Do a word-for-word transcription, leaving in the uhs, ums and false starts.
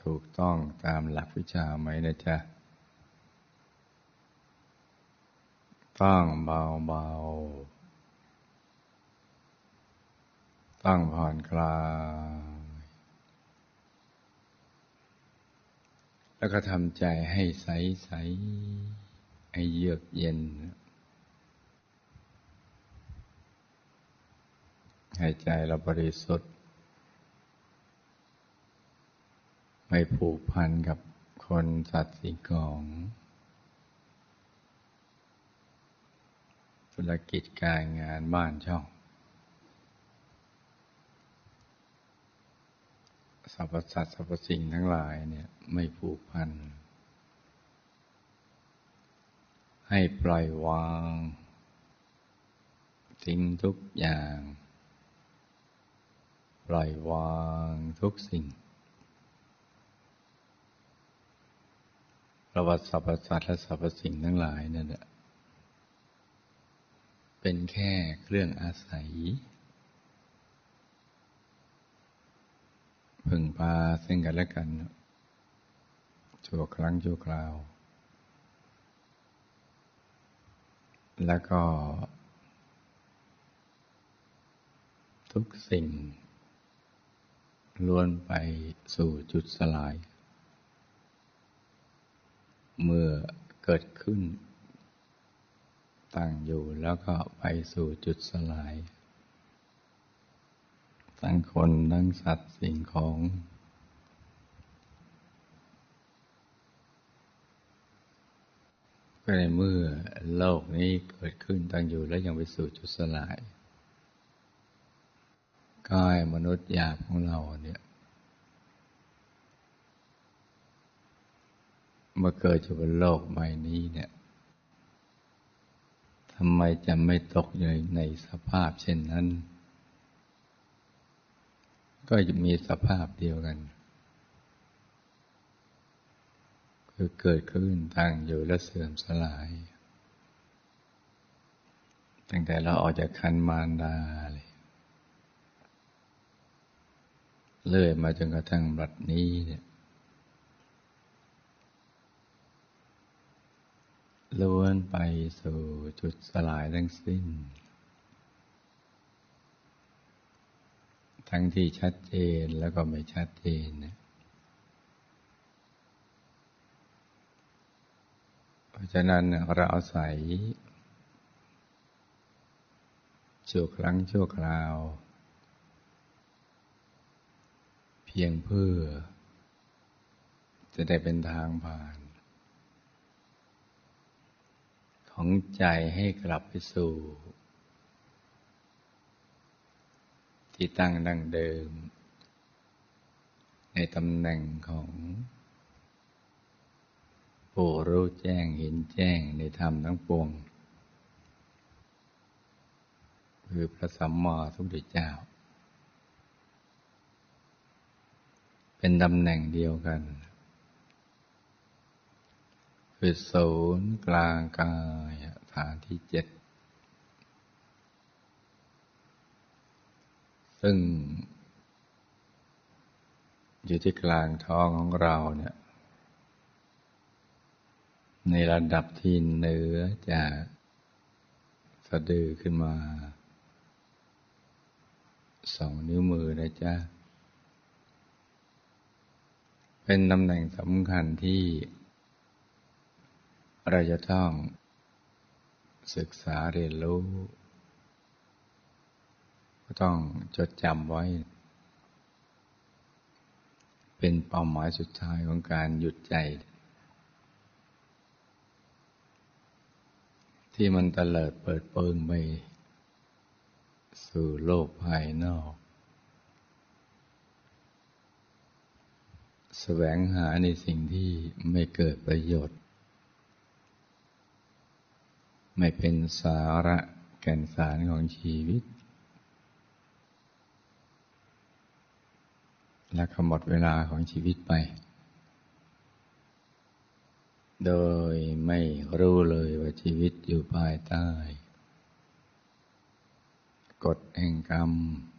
ถูกต้องตามหลักวิชาไหมนะจ๊ะต้องเบาๆต้องผ่อนคลายแล้วก็ทำใจให้ใสๆให้เยือกเย็นให้ใจเราบริสุทธิ์ไม่ผูกพันกับคนสัตว์สิ่งของธุรกิจการงานบ้านช่องสรรพสัตว์สรรพสิ่งทั้งหลายเนี่ยไม่ผูกพันให้ปล่อยวางทิ้งทุกอย่างปล่อยวางทุกสิ่งเพราะว่าสรรพสัตว์และสรรพสิ่งทั้งหลายนั่นแหละเป็นแค่เครื่องอาศัยพึ่งพาซึ่งกันและกันชั่วครั้งชั่วคราวแล้วก็ทุกสิ่งล้วนไปสู่จุดสลายเมื่อเกิดขึ้นตั้งอยู่แล้วก็ไปสู่จุดสลายทั้งคนทั้งสัตว์สิ่งของก็ในเมื่อโลกนี้เกิดขึ้นตั้งอยู่แล้วยังไปสู่จุดสลายกายมนุษย์หยาบของเราเนี่ยเมื่อเกิดอยู่บนโลกใบนี้เนี่ยทำไมจะไม่ตกอยู่ในสภาพเช่นนั้นก็จะมีสภาพเดียวกันคือเกิดขึ้นตั้งอยู่และเสื่อมสลายตั้งแต่เราออกจากครรภ์มารดาเลยเลื่อยมาจนกระทั่งบัดนี้เนี่ยล้วนไปสู่จุดสลายทั้งสิ้นทั้งที่ชัดเจนแล้วก็ไม่ชัดเจนนะเพราะฉะนั้นเราอาศัยชั่วครั้งชั่วคราวเพียงเพื่อจะได้เป็นทางผ่านของใจให้กลับไปสู่ที่ตั้งดั้งเดิมในตำแหน่งของผู้รู้แจ้งเห็นแจ้งในธรรมทั้งปวงคือพระสัมมาสัมพุทธเจ้าเป็นตำแหน่งเดียวกันคือศูนย์กลางกายฐานที่เจ็ดซึ่งอยู่ที่กลางท้องของเราเนี่ยในระดับที่เหนือจากสะดือขึ้นมาสองนิ้วมือนะจ๊ะเป็นตำแหน่งสำคัญที่เราจะต้องศึกษาเรียนรู้ก็ต้องจดจำไว้เป็นเป้าหมายสุดท้ายของการหยุดใจที่มันเตลิดเปิดเปิงไปสู่โลกภายนอกแสวงหาในสิ่งที่ไม่เกิดประโยชน์ไม่เป็นสาระแก่นสารของชีวิตและก็หมดเวลาของชีวิตไปโดยไม่รู้เลยว่าชีวิตอยู่ภายใต้กฎแห่งกรรม